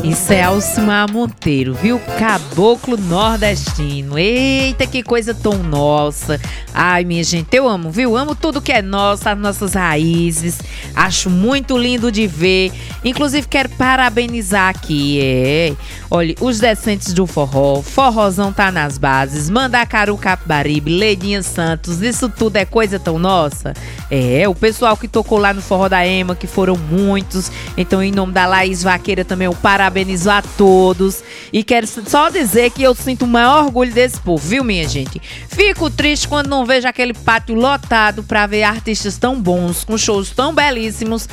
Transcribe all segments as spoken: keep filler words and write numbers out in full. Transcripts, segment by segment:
Isso é Alcimar Monteiro, viu? Caboclo nordestino. Eita, que coisa tão nossa. Ai, minha gente, eu amo, viu? Amo tudo que é nosso, as nossas raízes. Acho muito lindo de ver. Inclusive, quero parabenizar aqui, é. Olha, os descendentes do forró. Forrozão tá nas bases. Mandacaru Capibaribe, Ledinha Santos. Isso tudo é coisa tão nossa. É, o pessoal que tocou lá no Forró da Ema, que foram muitos. Então, em nome da Laís Vaqueira, também eu parabenizo a todos. E quero só dizer que eu sinto o maior orgulho desse povo, viu, minha gente? Fico triste quando não vejo aquele pátio lotado pra ver artistas tão bons, com shows tão belíssimos,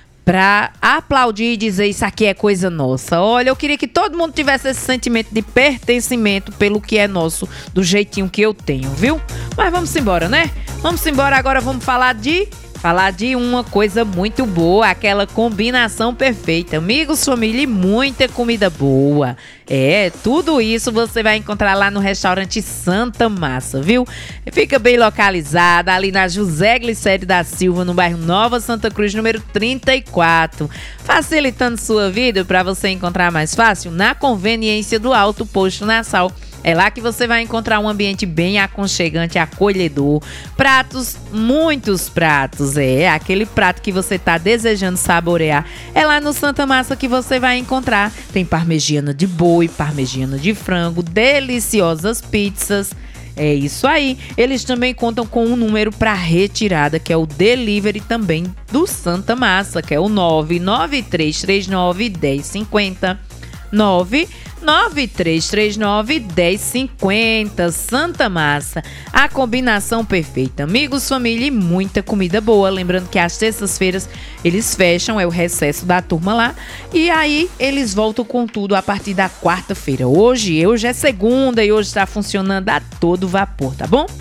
pra aplaudir e dizer isso aqui é coisa nossa. Olha, eu queria que todo mundo tivesse esse sentimento de pertencimento pelo que é nosso, do jeitinho que eu tenho, viu? Mas vamos embora, né? Vamos embora agora, vamos falar de... Falar de uma coisa muito boa, aquela combinação perfeita. Amigos, família e muita comida boa. É, tudo isso você vai encontrar lá no restaurante Santa Massa, viu? Fica bem localizada ali na José Glicério da Silva, no bairro Nova Santa Cruz, número trinta e quatro. Facilitando sua vida para você encontrar mais fácil na conveniência do Alto Posto Nassau. É lá que você vai encontrar um ambiente bem aconchegante, acolhedor. Pratos, muitos pratos, é. Aquele prato que você tá desejando saborear. É lá no Santa Massa que você vai encontrar. Tem parmegiana de boi, parmegiana de frango, deliciosas pizzas. É isso aí. Eles também contam com um número para retirada, que é o delivery também do Santa Massa, que é o nove nove três três nove, um zero cinco zero. nove nove três três nove, um zero cinco zero. Santa Massa, a combinação perfeita. Amigos, família e muita comida boa. Lembrando que às terças-feiras eles fecham, é o recesso da turma lá. E aí eles voltam com tudo a partir da quarta-feira. Hoje, hoje é segunda e hoje está funcionando a todo vapor, tá bom?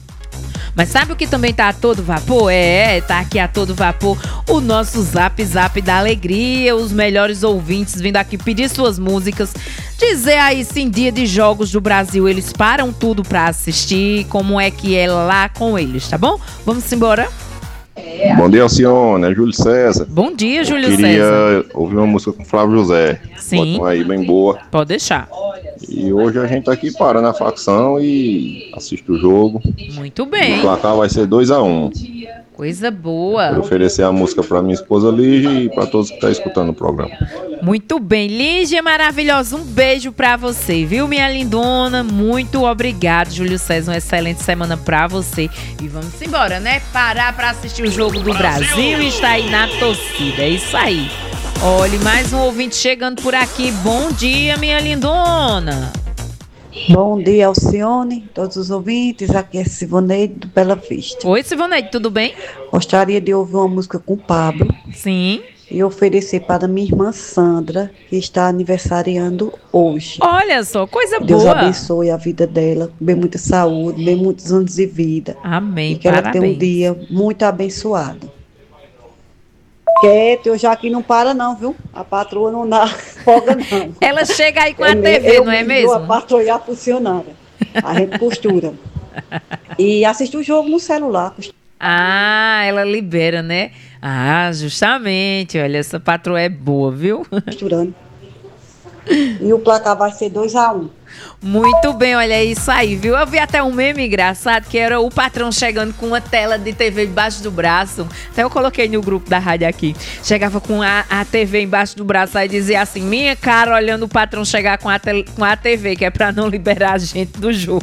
Mas sabe o que também tá a todo vapor? É, tá aqui a todo vapor o nosso Zap Zap da Alegria. Os melhores ouvintes vindo aqui pedir suas músicas. Dizer aí se em dia de jogos do Brasil eles param tudo pra assistir. Como é que é lá com eles, tá bom? Vamos embora? Bom dia, Alcione, é Júlio César. Bom dia, Júlio César. Queria César. ouvir uma música com Flávio José. Sim. Bota uma aí bem boa. Pode deixar. E hoje a gente tá aqui para na facção e assiste o jogo. Muito bem. O placar vai ser dois a um. Coisa boa. Vou oferecer a música para minha esposa Lígia e para todos que estão escutando o programa. Muito bem, Lígia maravilhosa, um beijo pra você, viu, minha lindona? Muito obrigado, Júlio César, uma excelente semana pra você. E vamos embora, né? Parar pra assistir o jogo do Brasil, Brasil e estar aí na torcida, é isso aí. Olha, mais um ouvinte chegando por aqui. Bom dia, minha lindona. Bom dia, Alcione, todos os ouvintes. Aqui é Sivoneide do Bela Vista. Oi, Sivoneide, tudo bem? Gostaria de ouvir uma música com o Pablo. Sim. E oferecer para minha irmã Sandra, que está aniversariando hoje. Olha só, coisa Deus boa. Deus abençoe a vida dela, bem muita saúde, bem muitos anos de vida. Amém, e que parabéns. ela tenha um dia muito abençoado. Quieto, eu já aqui não para não, viu? A patroa não dá folga não. Ela chega aí com a eu T V, eu não é mesmo? A patroa e a funcionária. A gente costura. E assiste o jogo no celular. Ah, ela libera, né? Ah, justamente. Olha, essa patroa é boa, viu? Costurando. E o placar vai ser dois a um. Muito bem, olha, é isso aí, viu? Eu vi até um meme engraçado que era o patrão chegando com uma tela de T V embaixo do braço. Até eu coloquei no grupo da rádio aqui. Chegava com a, a T V embaixo do braço aí dizia assim: minha cara, olhando o patrão chegar com a, te, com a T V, que é pra não liberar a gente do jogo.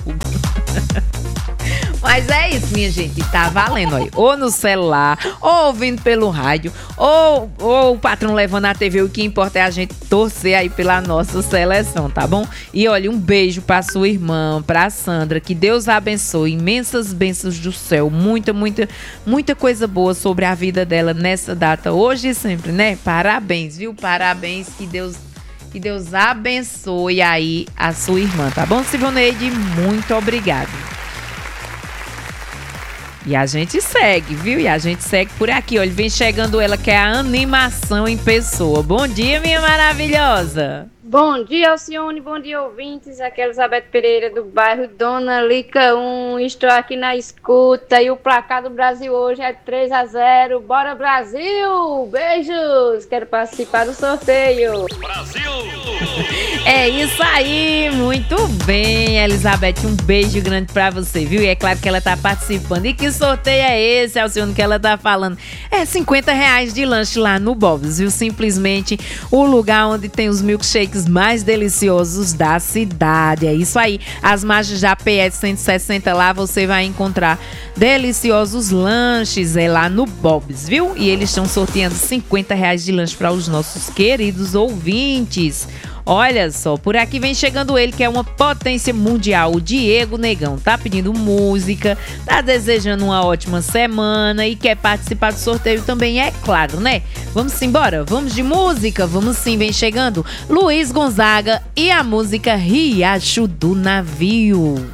Mas é isso, minha gente, tá valendo aí. Ou no celular, ou ouvindo pelo rádio, ou, ou o patrão levando a T V. O que importa é a gente torcer aí pela nossa seleção, tá bom? E olha, um beijo pra sua irmã, pra Sandra. Que Deus a abençoe. Imensas bênçãos do céu. Muita, muita, muita coisa boa sobre a vida dela nessa data, hoje e sempre, né? Parabéns, viu? Parabéns, que Deus... Que Deus abençoe aí a sua irmã, tá bom, Sivoneide? Muito obrigada. E a gente segue, viu? E a gente segue por aqui. Olha, vem chegando ela, que é a animação em pessoa. Bom dia, minha maravilhosa. Bom dia, Alcione, bom dia, ouvintes. Aqui é Elizabeth Pereira, do bairro Dona Lica um. Estou aqui na escuta e o placar do Brasil hoje é três a zero. Bora, Brasil! Beijos! Quero participar do sorteio. Brasil! É isso aí, muito bem, Elizabeth. Um beijo grande pra você, viu? E é claro que ela tá participando. E que sorteio é esse, Alcione, que ela tá falando? É cinquenta reais de lanche lá no Bob's, viu? Simplesmente o lugar onde tem os milkshakes mais deliciosos da cidade. É isso aí. As margens da P S cento e sessenta lá você vai encontrar deliciosos lanches, é lá no Bob's, viu? E eles estão sorteando cinquenta reais de lanche para os nossos queridos ouvintes. Olha só, por aqui vem chegando ele, que é uma potência mundial, o Diego Negão. Tá pedindo música, tá desejando uma ótima semana e quer participar do sorteio também, é claro, né? Vamos embora? Vamos de música? Vamos sim, vem chegando Luiz Gonzaga e a música Riacho do Navio.